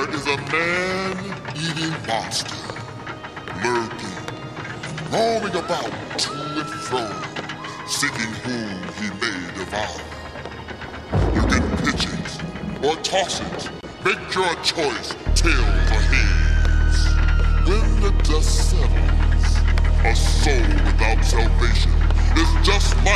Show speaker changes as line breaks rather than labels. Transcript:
is a man-eating monster, lurking, roaming about to and fro, seeking whom he may devour. You can pitch it or toss it, make your choice, tails or heads. When the dust settles, a soul without salvation is just like